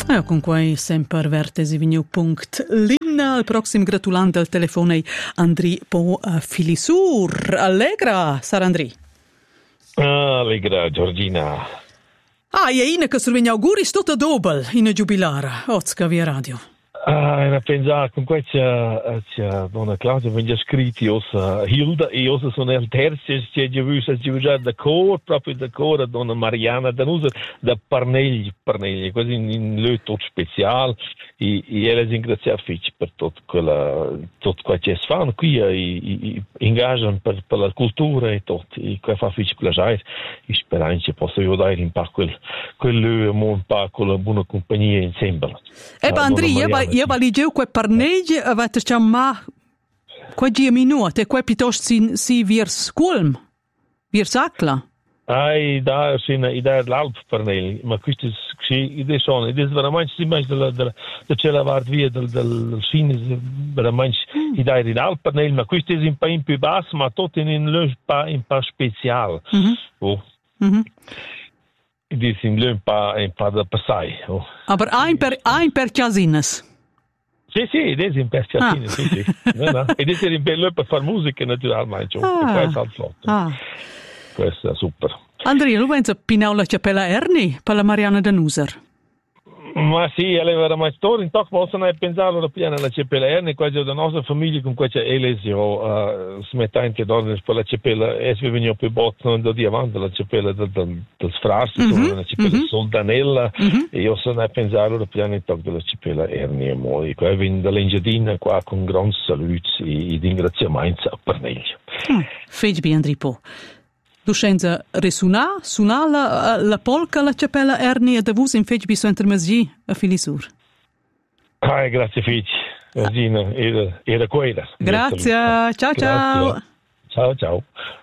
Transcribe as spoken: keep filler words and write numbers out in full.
E con quei sempre vertesi vignu punct linna il prossimo gratulante al telefono è Andri po uh, Filisur. Allegra, Sar Andri. Ah, allegra, Giorgina. Ah, e ina che survegna auguri stutta dobel in giubilara. Ozca via radio. Ah, e pensa, con qua c'è, c'è donna Claudia, venga scritti, ossa Hilda, e ossa sono il terzo, c'è già visto, c'è già da cor, proprio da cor, donna Mariana, da usa, da Parnegli, Parnegli, quasi in, in lui tutto speciale, e, e ella ringrazia Fitch per tutto quella, tutto quello che si fanno qui, e, e, e ingaggiano per, per la cultura e tutto, e qua fa Fitch piacere, e speriamo che possa aiutare un po' quel, quel, un po' con la buona compagnia insieme. E uh, Andri, io valigeu quei parneggi avete chiamato quei dieci minuti e quei piuttosto si, si virs Kulm, virs Akla. Ah, da sin idea l'Alp parnegli, ma questo è sono, ed è veramente si mangia della della c'è la vart via del del fine veramente idea di l'Alp parnegli, ma questo è un po' in più basso, ma tutto in un po' un po' speciale. Mm-hmm. Oh. Mm-hmm. Ed è un po' un po' da passare. Oh. Aber ein per ein per casines. Sì, sì, ed è in perciatine, ah. sì, sì. No, no. Ed è in bello per fare musica naturalmente, ah. questo è il flotto. Ah. Questo è super. Andrea, lo pensi a Pinaula Ciapella Erni per la Mariana Danuser? Ma sì, lei era mai storia, in tocco possono pensare alla piana la Ciapella Erni, quasi della nostra famiglia con questa elesio, uh, smettente donne per la Ciapella, e si veniva più botto, non di avanti la Ciapella del, del, del Sfrarsi, mm-hmm. la Ciapella mm-hmm. Soldanella, mm-hmm. e io sono a pensare alla piana in tocco della Ciapella Erni, e poi qua viene dall'Engiadina qua con grandi saluti e ringraziamenti a Parneglio. Mm. Fece bene, Andripo. Duscenza resuna, suna la, la polca la Ciapella Erni e davus in fece bisogno intermezzi a Filisur. Ah, grazie Fitch. Giorgina, era, era quella. Grazie, ciao ciao. Ciao ciao.